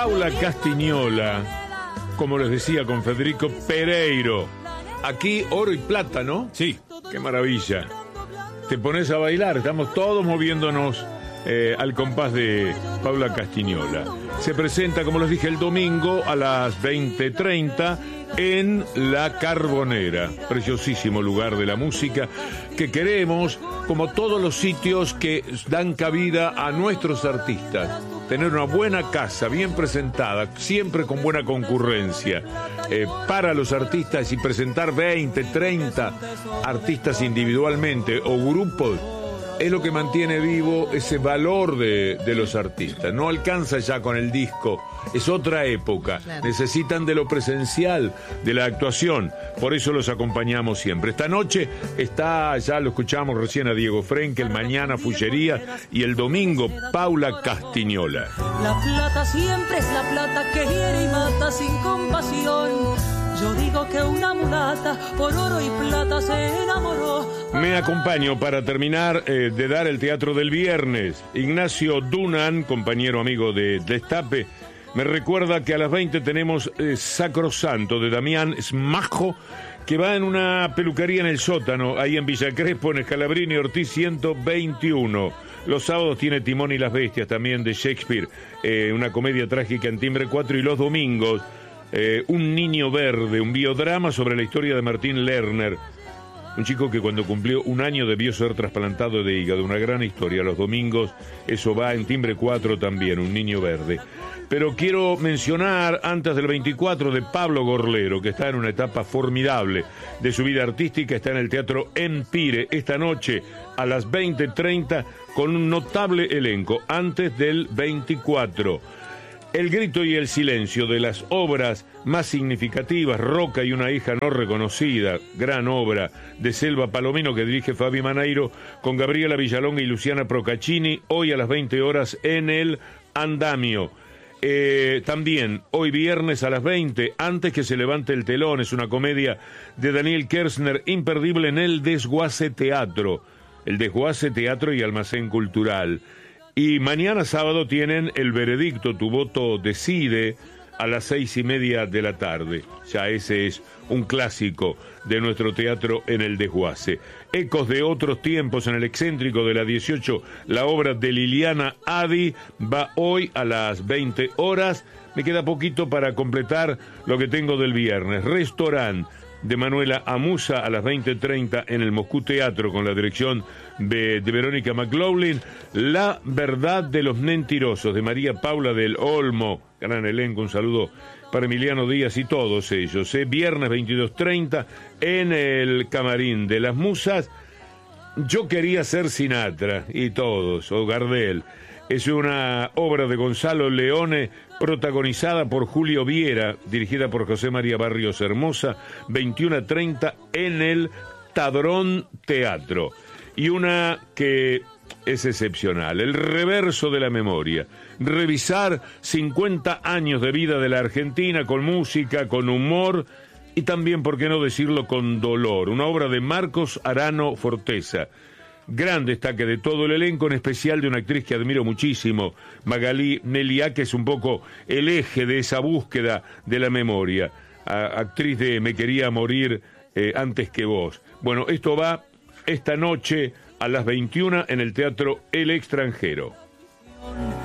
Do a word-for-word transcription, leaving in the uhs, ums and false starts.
Paula Castagnola, como les decía, con Federico Pereiro. Aquí oro y plata, ¿no? Sí. Qué maravilla. Te pones a bailar, estamos todos moviéndonos eh, al compás de Paula Castagnola. Se presenta, como les dije, el domingo a las veinte treinta en La Carbonera, preciosísimo lugar de la música que queremos, como todos los sitios que dan cabida a nuestros artistas. Tener una buena casa, bien presentada, siempre con buena concurrencia eh, para los artistas, y presentar veinte, treinta artistas individualmente o grupos es lo que mantiene vivo ese valor de, de los artistas. No alcanza ya con el disco, es otra época. Claro. Necesitan de lo presencial, de la actuación. Por eso los acompañamos siempre. Esta noche está, ya lo escuchamos recién a Diego Frenkel, mañana Fullería y el domingo Paula Castagnola. La plata siempre es la plata que hiere y mata sin compasión. Yo digo que una mulata por oro y plata se enamoró. Me acompaño para terminar eh, de dar el teatro del viernes. Ignacio Dunan, compañero amigo de Destape, me recuerda que a las veinte tenemos eh, Sacrosanto de Damián Smajo, que va en una peluquería en el sótano, ahí en Villa Crespo, en Scalabrini Ortiz ciento veintiuno. Los sábados tiene Timón y las Bestias, también de Shakespeare, eh, una comedia trágica en timbre cuatro, y los domingos Eh, Un Niño Verde, un biodrama sobre la historia de Martín Lerner, un chico que cuando cumplió un año debió ser trasplantado de hígado, una gran historia. Los domingos eso va en timbre cuatro también, Un Niño Verde. Pero quiero mencionar antes del veinticuatro de Pablo Gorlero, que está en una etapa formidable de su vida artística. Está en el Teatro Empire esta noche a las veinte treinta con un notable elenco. Antes del veinticuatro, El grito y el silencio, de las obras más significativas, Roca y una hija no reconocida, gran obra de Selva Palomino que dirige Fabi Manairo, con Gabriela Villalonga y Luciana Procaccini, hoy a las veinte horas en el Andamio. Eh, también hoy viernes a las veinte, Antes que se levante el telón, es una comedia de Daniel Kersner, imperdible en el Desguace Teatro, el Desguace Teatro y Almacén Cultural. Y mañana sábado tienen El Veredicto, tu voto decide, a las seis y media de la tarde. Ya ese es un clásico de nuestro teatro en el Desguace. Ecos de otros tiempos en el Excéntrico de la dieciocho, la obra de Liliana Adi, va hoy a las veinte horas. Me queda poquito para completar lo que tengo del viernes. Restaurant de Manuela Amusa a las veinte treinta en el Moscú Teatro, con la dirección de, de Verónica McLaughlin. La verdad de los mentirosos de María Paula del Olmo, gran elenco, un saludo para Emiliano Díaz y todos ellos. ¿eh? Viernes veintidós treinta en el Camarín de las Musas. Yo quería ser Sinatra y todos, o Gardel. Es una obra de Gonzalo Leone, protagonizada por Julio Viera, dirigida por José María Barrios Hermosa, veintiuno treinta en el Tadrón Teatro. Y una que es excepcional, El reverso de la memoria. Revisar cincuenta años de vida de la Argentina con música, con humor y también, por qué no decirlo, con dolor. Una obra de Marcos Arano Forteza. Gran destaque de todo el elenco, en especial de una actriz que admiro muchísimo, Magalí Meliá, que es un poco el eje de esa búsqueda de la memoria. A, actriz de Me quería morir eh, antes que vos. Bueno, esto va esta noche a las veintiuna en el Teatro El Extranjero.